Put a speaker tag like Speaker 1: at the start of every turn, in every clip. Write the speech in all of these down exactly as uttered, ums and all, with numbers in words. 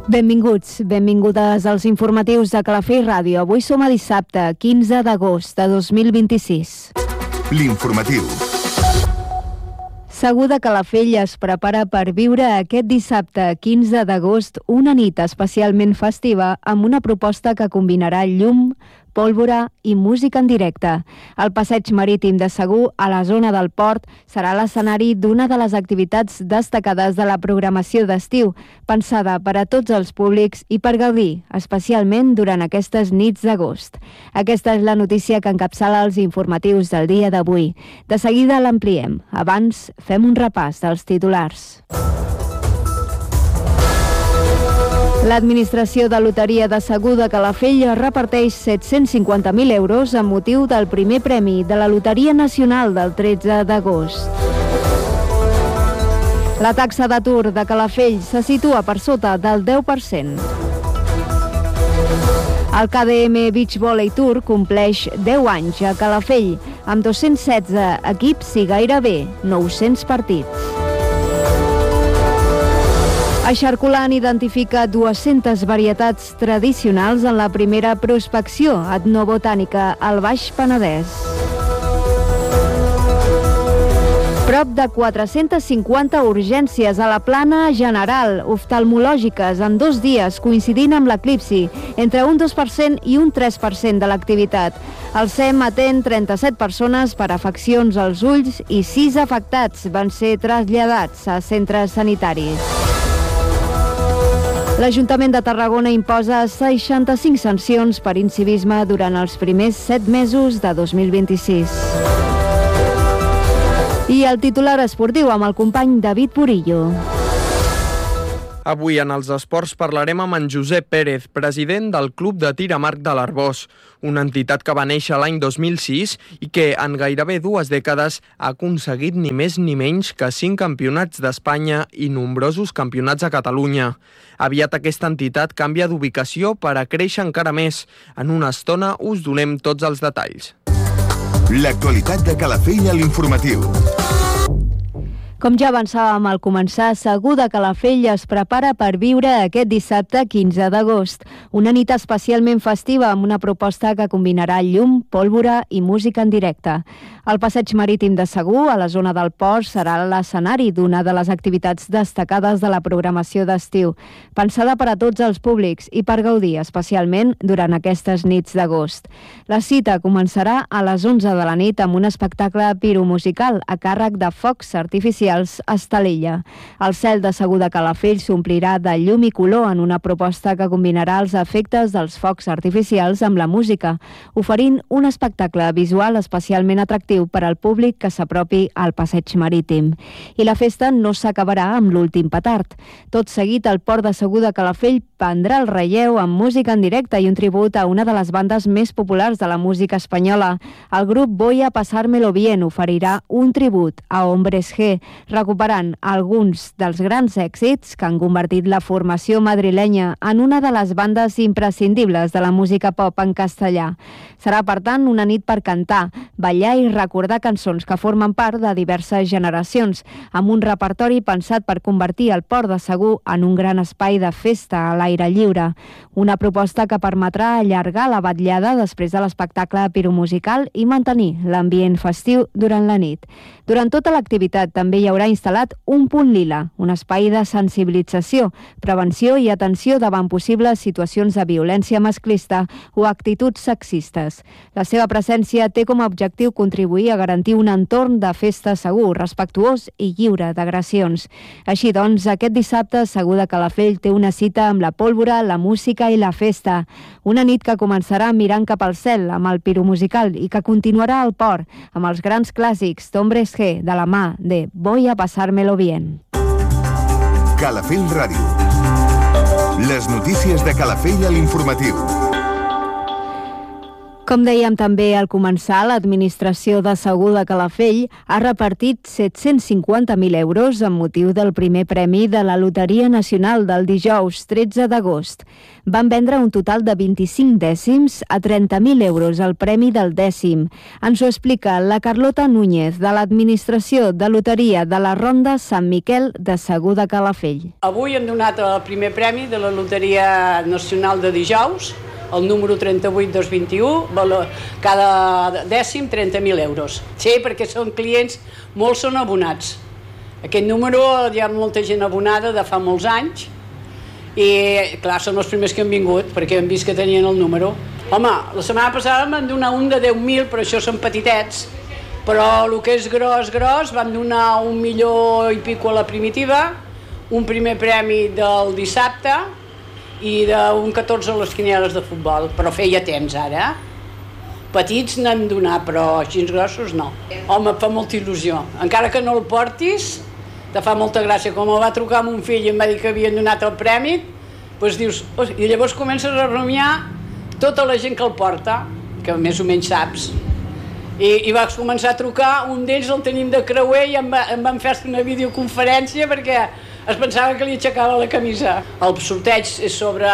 Speaker 1: Benvinguts, benvingudes als informatius de Calafell Ràdio. Avui som a dissabte, quinze d'agost de dos mil vint-i-sis.
Speaker 2: L'informatiu.
Speaker 1: Segur de Calafell es prepara per viure aquest dissabte, quinze d'agost, una nit especialment festiva amb una proposta que combinarà llum, pólvora i música en directe. El passeig marítim de Segur, a la zona del port, serà l'escenari d'una de les activitats destacades de la programació d'estiu, pensada per a tots els públics i per gaudir, especialment durant aquestes nits d'agost. Aquesta és la notícia que encapçala els informatius del dia d'avui. De seguida l'ampliem. Abans, fem un repàs dels titulars. L'Administració de Loteria de Segur de Calafell reparteix set-cents cinquanta mil euros amb motiu del primer premi de la Loteria Nacional del tretze d'agost. La taxa d'atur de Calafell se situa per sota del deu per cent. El K D M Beach Volley Tour compleix deu anys a Calafell, amb dos-cents setze equips i gairebé nou-cents partits. Eixarcolant identifica dues-centes varietats tradicionals en la primera prospecció etnobotànica al Baix Penedès. Prop de quatre-centes cinquanta urgències a la plana general oftalmològiques en dos dies, coincidint amb l'eclipsi, entre un dos per cent i un tres per cent de l'activitat. El S E M atén trenta-set persones per afeccions als ulls i sis afectats van ser traslladats a centres sanitaris. L'Ajuntament de Tarragona imposa seixanta-cinc sancions per incivisme durant els primers set mesos de dos mil vint-i-sis. I el titular esportiu amb el company David Burillo.
Speaker 3: Avui en els esports parlarem amb en Josep Pérez, president del Club de Tir amb Arc de l'Arboç, una entitat que va néixer l'any dos mil sis i que en gairebé dues dècades ha aconseguit ni més ni menys que cinc campionats d'Espanya i nombrosos campionats a Catalunya. Aviat aquesta entitat canvia d'ubicació per a créixer encara més. En una estona us donem tots els detalls.
Speaker 2: L'actualitat de Calafell a l'informatiu.
Speaker 1: Com ja avançàvem al començar, Segur de Calafell es prepara per viure aquest dissabte quinze d'agost, una nit especialment festiva amb una proposta que combinarà llum, pólvora i música en directe. El passeig marítim de Segur, a la zona del port, serà l'escenari d'una de les activitats destacades de la programació d'estiu, pensada per a tots els públics i per gaudir especialment durant aquestes nits d'agost. La cita començarà a les onze de la nit amb un espectacle piromusical a càrrec de focs artificials a Estalella. El cel de Segur de Calafell s'omplirà de llum i color en una proposta que combinarà els efectes dels focs artificials amb la música, oferint un espectacle visual especialment atractiu per al públic que s'apropi al passeig marítim. I la festa no s'acabarà amb l'últim petard. Tot seguit, el port de Segur de Calafell prendrà el relleu amb música en directe i un tribut a una de les bandes més populars de la música espanyola. El grup Voy a pasármelo bien oferirà un tribut a Hombres G, recuperant alguns dels grans èxits que han convertit la formació madrilenya en una de les bandes imprescindibles de la música pop en castellà. Serà, per tant, una nit per cantar, ballar i recordar cançons que formen part de diverses generacions, amb un repertori pensat per convertir el port de Segur en un gran espai de festa a l'aire lliure. Una proposta que permetrà allargar la vetllada després de l'espectacle piromusical i mantenir l'ambient festiu durant la nit. Durant tota l'activitat també hi haurà instal·lat un punt lila, un espai de sensibilització, prevenció i atenció davant possibles situacions de violència masclista o actituds sexistes. La seva presència té com a objectiu contribuir a garantir un entorn de festa segur, respectuós i lliure d'agressions. Així doncs, aquest dissabte Segur de Calafell té una cita amb la pólvora, la música i la festa. Una nit que començarà mirant cap al cel amb el piromusical i que continuarà al port amb els grans clàssics d'Hombres G de la mà de Voy a pasármelo bien.
Speaker 2: Calafell Ràdio. Les notícies de Calafell a l'informatiu.
Speaker 1: Com dèiem també al començar, l'administració de Segur de Calafell ha repartit set-cents cinquanta mil euros amb motiu del primer premi de la Loteria Nacional del dijous tretze d'agost. Van vendre un total de vint-i-cinc dècims a trenta mil euros el premi del dècim. Ens ho explica la Carlota Núñez, de l'administració de Loteria de la Ronda Sant Miquel de Segur de Calafell.
Speaker 4: Avui hem donat el primer premi de la Loteria Nacional de dijous, el número trenta-vuit dos vint-i-u, cada dècim trenta mil euros. Sí, perquè són clients, molts són abonats. Aquest número hi ha molta gent abonada de fa molts anys i, clar, són els primers que han vingut perquè han vist que tenien el número. Home, la setmana passada em van donar un de deu mil, però això són petitets. Però el que és gros, gros, van donar un milió i pico a la primitiva, un primer premi del dissabte, i d'un catorze a les quinieles de futbol, però feia temps ara. Petits n'han donat, però així grossos no. Home, et fa molta il·lusió. Encara que no el portis, te fa molta gràcia. Com em va trucar mon fill i em va dir que havien donat el premi, doncs dius, i llavors comences a rumiar tota la gent que el porta, que més o menys saps. I, i vaig començar a trucar, un d'ells el tenim de creuer i em, va, em van fer una videoconferència perquè es pensava que li aixecava la camisa. El sorteig és sobre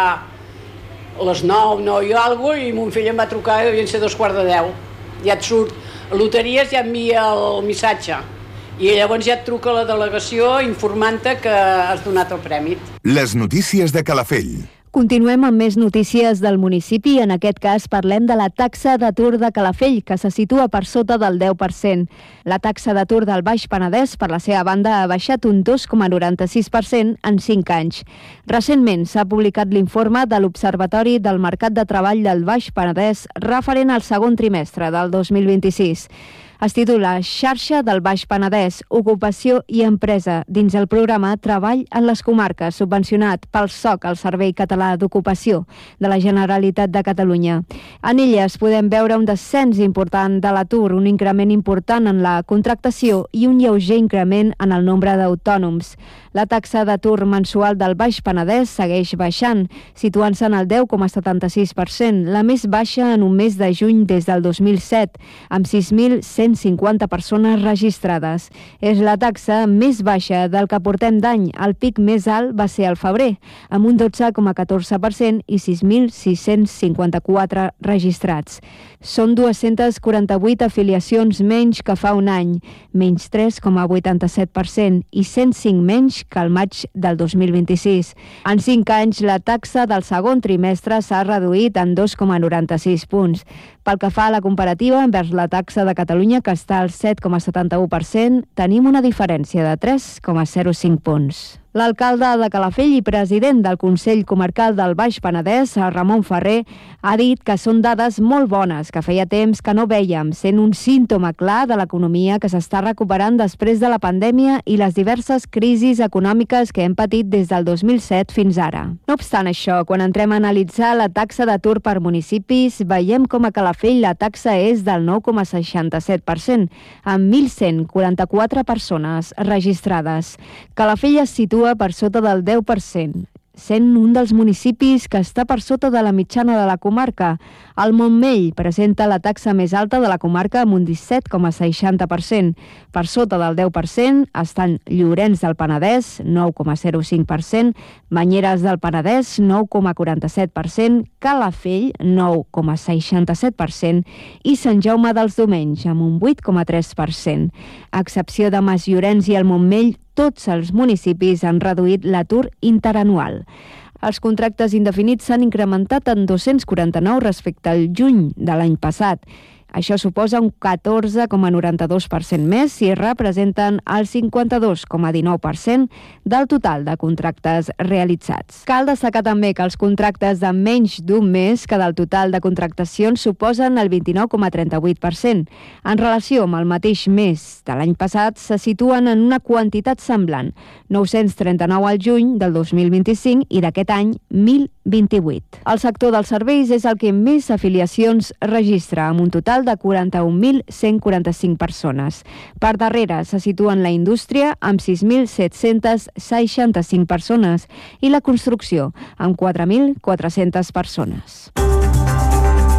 Speaker 4: les nou, nou i alguna cosa, i mon fill em va trucar i devien ser dos quarts de deu. Ja et surt, a loteries ja envia el missatge i llavors ja et truca la delegació informant-te que has donat el premi.
Speaker 2: Les notícies de Calafell.
Speaker 1: Continuem amb més notícies del municipi. En aquest cas parlem de la taxa d'atur de Calafell, que se situa per sota del deu per cent. La taxa d'atur del Baix Penedès, per la seva banda, ha baixat un dos coma noranta-sis per cent en cinc anys. Recentment s'ha publicat l'informe de l'Observatori del Mercat de Treball del Baix Penedès referent al segon trimestre del dos mil vint-i-sis. Es titula Xarxa del Baix Penedès, Ocupació i Empresa, dins el programa Treball en les Comarques, subvencionat pel S O C, el Servei Català d'Ocupació de la Generalitat de Catalunya. En elles podem veure un descens important de l'atur, un increment important en la contractació i un lleuger increment en el nombre d'autònoms. La taxa d'atur mensual del Baix Penedès segueix baixant, situant-se en el deu coma setanta-sis per cent, la més baixa en un mes de juny des del dos mil set, amb sis mil cent cinquanta persones registrades. És la taxa més baixa del que portem d'any. El pic més alt va ser al febrer, amb un dotze coma catorze per cent i sis mil sis-cents cinquanta-quatre registrats. Són dues-centes quaranta-vuit afiliacions menys que fa un any, menys tres coma vuitanta-set per cent i cent cinc menys que al maig del dos mil vint-i-sis. En cinc anys, la taxa del segon trimestre s'ha reduït en dos coma noranta-sis punts. Pel que fa a la comparativa envers la taxa de Catalunya, que està al set coma setanta-u per cent, tenim una diferència de tres coma zero cinc punts. L'alcalde de Calafell i president del Consell Comarcal del Baix Penedès, Ramon Ferrer, ha dit que són dades molt bones, que feia temps que no vèiem, sent un símptoma clar de l'economia que s'està recuperant després de la pandèmia i les diverses crisis econòmiques que hem patit des del dos mil set fins ara. No obstant això, quan entrem a analitzar la taxa d'atur per municipis, veiem com a Calafell la taxa és del nou coma seixanta-set per cent, amb mil cent quaranta-quatre persones registrades. Calafell es situa per sota del deu per cent, sent un dels municipis que està per sota de la mitjana de la comarca. El Montmell presenta la taxa més alta de la comarca amb un disset coma seixanta per cent. Per sota del deu per cent estan Llorenç del Penedès, nou coma zero cinc per cent, Banyeres del Penedès, nou coma quaranta-set per cent, Calafell, nou coma seixanta-set per cent i Sant Jaume dels Domenys, amb un vuit coma tres per cent. A excepció de Masllorenç i el Montmell, tots els municipis han reduït l'atur interanual. Els contractes indefinits s'han incrementat en dos-cents quaranta-nou respecte al juny de l'any passat. Això suposa un catorze coma noranta-dos per cent més i representen el cinquanta-dos coma dinou per cent del total de contractes realitzats. Cal destacar també que els contractes de menys d'un mes que del total de contractacions suposen el vint-i-nou coma trenta-vuit per cent. En relació amb el mateix mes de l'any passat, se situen en una quantitat semblant, nou-cents trenta-nou al juny del dos mil vint-i-cinc i d'aquest any, mil vint-i-vuit. El sector dels serveis és el que més afiliacions registra, amb un total de quaranta-un mil cent quaranta-cinc persones. Per darrere se situen la indústria amb sis mil set-cents seixanta-cinc persones i la construcció amb quatre mil quatre-centes persones.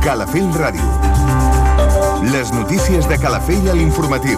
Speaker 2: Calafell Ràdio. Les notícies de Calafell a l'informatiu.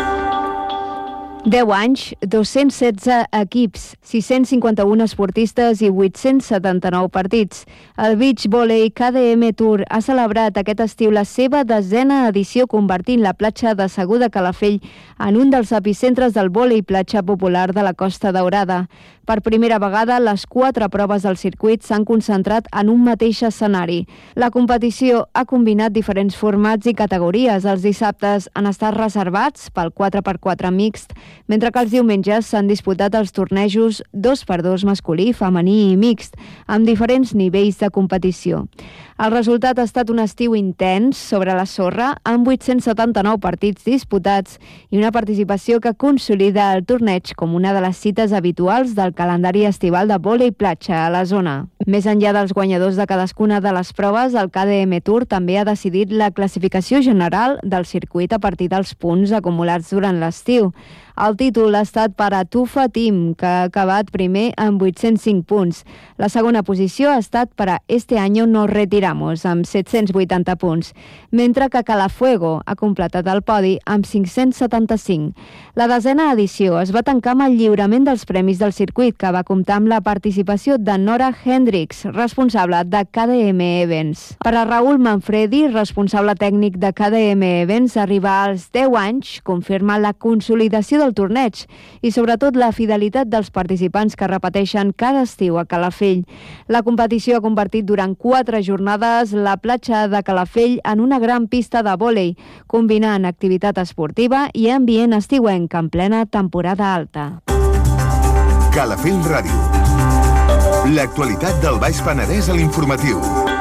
Speaker 1: deu anys, dos-cents setze equips, sis-cents cinquanta-un esportistes i vuit-cents setanta-nou partits. El Beach Volley K D M Tour ha celebrat aquest estiu la seva desena edició, convertint la platja de Segur de Calafell en un dels epicentres del vòlei platja popular de la Costa Daurada. Per primera vegada, les quatre proves del circuit s'han concentrat en un mateix escenari. La competició ha combinat diferents formats i categories. Els dissabtes han estat reservats pel quatre per quatre mixt, mentre que els diumenges s'han disputat els tornejos dos per dos masculí, femení i mixt, amb diferents nivells de competició. El resultat ha estat un estiu intens sobre la sorra, amb vuit-cents setanta-nou partits disputats i una participació que consolida el torneig com una de les cites habituals del calendari estival de vòlei platja a la zona. Més enllà dels guanyadors de cadascuna de les proves, el K D M Tour també ha decidit la classificació general del circuit a partir dels punts acumulats durant l'estiu. El títol ha estat per a Tufa Team, que ha acabat primer amb vuit-cents cinc punts. La segona posició ha estat per a Este Año Nos Retiramos, amb set-cents vuitanta punts, mentre que Calafuego ha completat el podi amb cinc-cents setanta-cinc. La desena edició es va tancar amb el lliurament dels premis del circuit, que va comptar amb la participació de Nora Hendricks, responsable de K D M Events. Per a Raül Manfredi, responsable tècnic de K D M Events, arribar als deu anys confirma la consolidació del torneig i sobretot la fidelitat dels participants que repeteixen cada estiu a Calafell. La competició ha convertit durant quatre jornades la platja de Calafell en una gran pista de vòlei, combinant activitat esportiva i ambient estiuenc en plena temporada alta.
Speaker 2: Calafell Ràdio. L'actualitat del Baix Penedès a l'informatiu.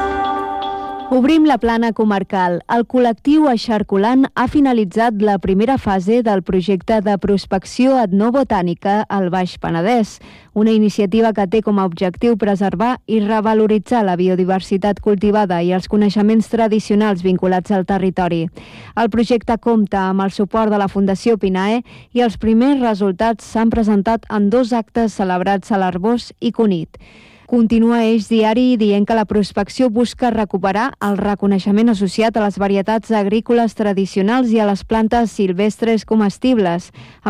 Speaker 1: Obrim la plana comarcal. El col·lectiu Eixarcolant ha finalitzat la primera fase del projecte de prospecció etnobotànica al Baix Penedès, una iniciativa que té com a objectiu preservar i revaloritzar la biodiversitat cultivada i els coneixements tradicionals vinculats al territori. El projecte compta amb el suport de la Fundació Pinae i els primers resultats s'han presentat en dos actes celebrats a l'Arbós i Cunit. Continua Eix Diari dient que la prospecció busca recuperar el reconeixement associat a les varietats agrícoles tradicionals i a les plantes silvestres comestibles,